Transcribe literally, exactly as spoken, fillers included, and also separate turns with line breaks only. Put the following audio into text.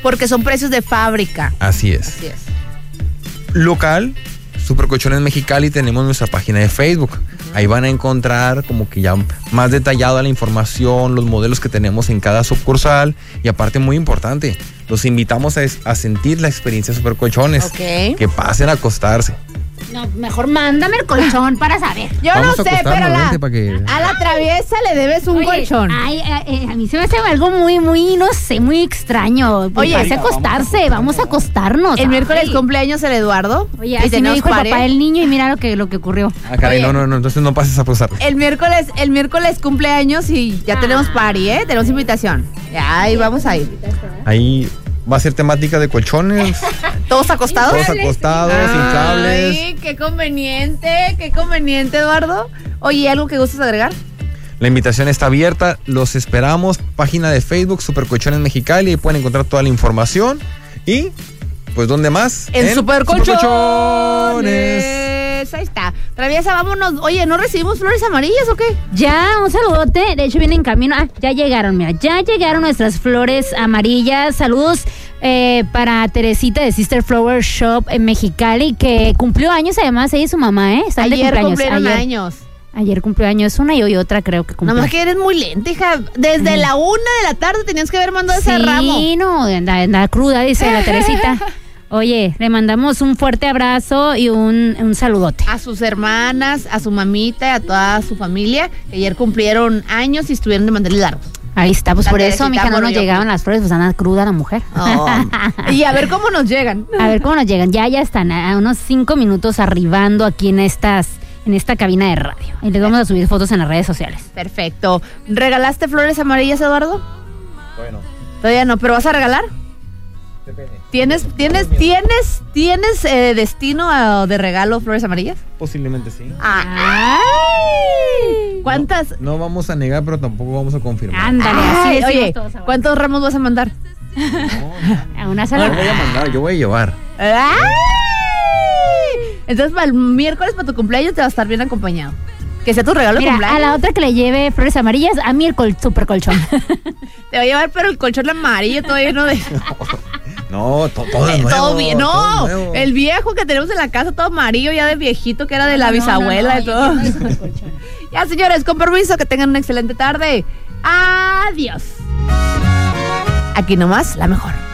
Porque son precios de fábrica.
Así es.
Así es.
Local, Supercolchones Mexicali, tenemos nuestra página de Facebook. Uh-huh. Ahí van a encontrar como que ya más detallada la información, los modelos que tenemos en cada sucursal. Y aparte, muy importante, los invitamos a, a sentir la experiencia de Supercolchones.
Ok.
Que pasen a acostarse.
No, mejor mándame el colchón para saber.
Yo
Vamos
no sé, pero la, a la traviesa le debes un
Oye,
colchón.
Ay, ay, a mí se me hace algo muy, muy, no sé, muy extraño.
Oye,
Oye, a acostarse, vamos a acostarnos.
El miércoles
Ay.
cumpleaños el Eduardo.
Oye, así me dijo el papá del niño y mira lo que, lo que ocurrió.
Ah, caray,
Oye,
no, no, no, entonces no pases a acostar.
El miércoles, el miércoles cumpleaños y ya ah. tenemos party, ¿eh? Tenemos invitación. Ya, ahí vamos a ir.
Ahí va a ser temática de colchones.
¿Todos acostados?
Todos acostados, hinchables.
Ay, qué conveniente, qué conveniente, Eduardo. Oye, ¿algo que gustes agregar?
La invitación está abierta, los esperamos. Página de Facebook, Supercolchones Mexicali, ahí pueden encontrar toda la información. Y, pues, ¿dónde más?
En, en Supercolchones.
Supercolchones.
Ahí está. Traviesa, vámonos. Oye, ¿no recibimos flores amarillas o qué?
Ya, un saludote. De hecho, viene en camino. Ah, ya llegaron, mira. Ya llegaron nuestras flores amarillas. Saludos eh, para Teresita de Sister Flower Shop en Mexicali, que cumplió años además, ella y su mamá, ¿eh? Están
Ayer
de cumpleaños.
cumplieron
Ayer.
años.
Ayer cumplió años una y hoy otra creo que cumplió.
Nada más que eres muy lenta, hija. Desde mm. la una de la tarde tenías que haber mandado
sí,
ese ramo.
Sí, no, anda, anda cruda, dice la Teresita. Oye, le mandamos un fuerte abrazo y un, un saludote.
A sus hermanas, a su mamita y a toda su familia, que ayer cumplieron años y estuvieron de mandarle largo.
Ahí está, pues
la
por eso, mija, no nos
yo.
llegaban las flores, pues anda cruda la mujer.
Oh. Y a ver cómo nos llegan.
A ver cómo nos llegan. Ya, ya están a unos cinco minutos arribando aquí en estas... en esta cabina de radio. Y les vamos a subir fotos en las redes sociales.
Perfecto. ¿Regalaste flores amarillas, Eduardo?
Bueno.
Todavía no, ¿pero vas a regalar?
Depende.
¿Tienes, tienes, tienes, tienes eh, destino a, de regalo flores amarillas?
Posiblemente sí.
¡Ay! ¿Cuántas?
No, no vamos a negar, pero tampoco vamos a confirmar.
Ándale,
Ay,
así
oye, ¿cuántos ramos vas a mandar?
No, a una sola.
No voy a mandar, yo voy a llevar.
¡Ay! Entonces, para el miércoles, para tu cumpleaños, te va a estar bien acompañado. Que sea tu regalo de
Mira,
cumpleaños.
a la otra que le lleve flores amarillas, a mí el col super colchón.
Te va a llevar, pero el colchón amarillo todavía no de...
No, to, todo es nuevo.
Todo bien, no,
todo nuevo.
El viejo que tenemos en la casa, todo amarillo, ya de viejito, que era de
no,
la
no,
bisabuela
no, no,
y todo.
no,
Ya, señores, con permiso, que tengan una excelente tarde. Adiós. Aquí nomás, la mejor.